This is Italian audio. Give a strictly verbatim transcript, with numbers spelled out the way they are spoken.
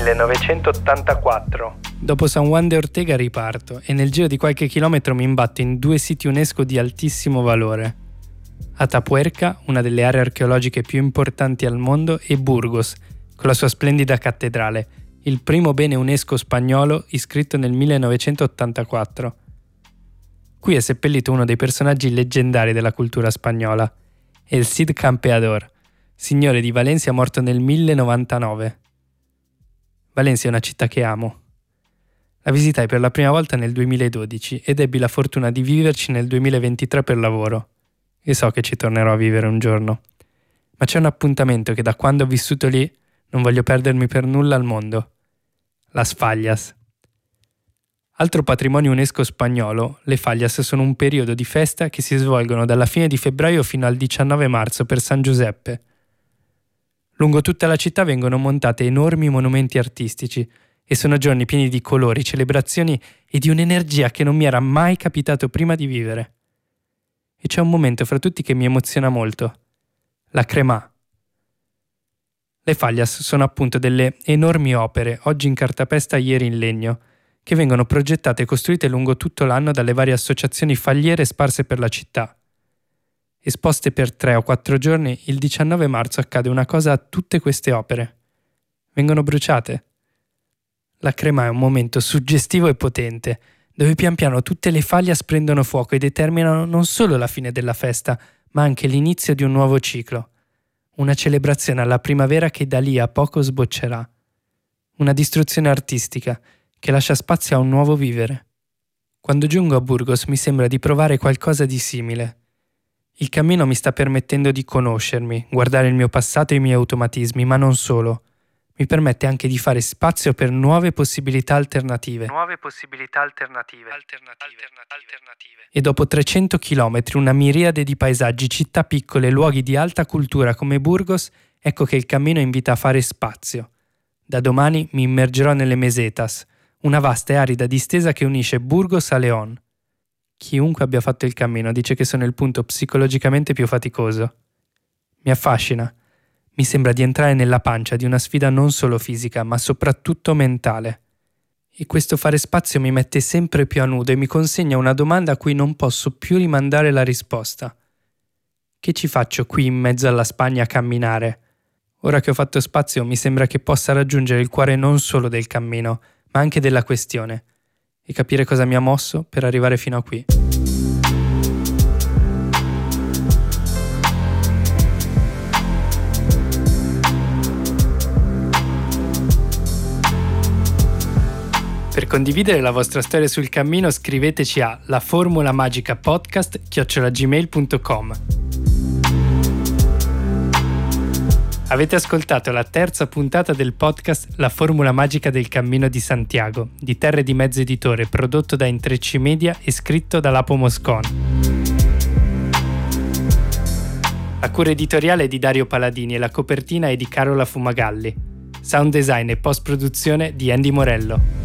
millenovecentottantaquattro. Dopo San Juan de Ortega riparto e nel giro di qualche chilometro mi imbatto in due siti UNESCO di altissimo valore. Atapuerca, una delle aree archeologiche più importanti al mondo, e Burgos, con la sua splendida cattedrale, il primo bene UNESCO spagnolo iscritto nel millenovecentottantaquattro. Qui è seppellito uno dei personaggi leggendari della cultura spagnola, El Cid Campeador, signore di Valencia morto nel millecentonovantanove. Valencia è una città che amo. La visitai per la prima volta nel duemiladodici ed ebbi la fortuna di viverci nel duemilaventitré per lavoro. E so che ci tornerò a vivere un giorno. Ma c'è un appuntamento che da quando ho vissuto lì non voglio perdermi per nulla al mondo. Las Fallas. Altro patrimonio UNESCO spagnolo, le Fallas sono un periodo di festa che si svolgono dalla fine di febbraio fino al diciannove marzo per San Giuseppe. Lungo tutta la città vengono montate enormi monumenti artistici e sono giorni pieni di colori, celebrazioni e di un'energia che non mi era mai capitato prima di vivere. E c'è un momento fra tutti che mi emoziona molto: la Cremà. Le Fallas sono appunto delle enormi opere, oggi in cartapesta, ieri in legno, che vengono progettate e costruite lungo tutto l'anno dalle varie associazioni fagliere sparse per la città. Esposte per tre o quattro giorni, il diciannove marzo accade una cosa a tutte queste opere. Vengono bruciate. La Cremà è un momento suggestivo e potente, dove pian piano tutte le Fallas prendono fuoco e determinano non solo la fine della festa, ma anche l'inizio di un nuovo ciclo. Una celebrazione alla primavera che da lì a poco sboccerà. Una distruzione artistica che lascia spazio a un nuovo vivere. Quando giungo a Burgos mi sembra di provare qualcosa di simile. Il cammino mi sta permettendo di conoscermi, guardare il mio passato e i miei automatismi, ma non solo. Mi permette anche di fare spazio per nuove possibilità alternative. Nuove possibilità alternative. Alternative. Alternative. E dopo trecento chilometri, una miriade di paesaggi, città piccole, luoghi di alta cultura come Burgos, ecco che il cammino invita a fare spazio. Da domani mi immergerò nelle Mesetas, una vasta e arida distesa che unisce Burgos a León. Chiunque abbia fatto il cammino dice che sono il punto psicologicamente più faticoso. Mi affascina. Mi sembra di entrare nella pancia di una sfida non solo fisica, ma soprattutto mentale. E questo fare spazio mi mette sempre più a nudo e mi consegna una domanda a cui non posso più rimandare la risposta. Che ci faccio qui in mezzo alla Spagna a camminare? Ora che ho fatto spazio mi sembra che possa raggiungere il cuore non solo del cammino, ma anche della questione, e capire cosa mi ha mosso per arrivare fino a qui. Per condividere la vostra storia sul cammino scriveteci a laformulamagicapodcast chiocciola gmail punto com. Avete ascoltato la terza puntata del podcast La Formula Magica del Cammino di Santiago, di Terre di Mezzo Editore, prodotto da Intrecci Media e scritto da Lapo Moscon. La cura editoriale è di Dario Paladini e la copertina è di Carola Fumagalli. Sound design e post-produzione di Andy Morello.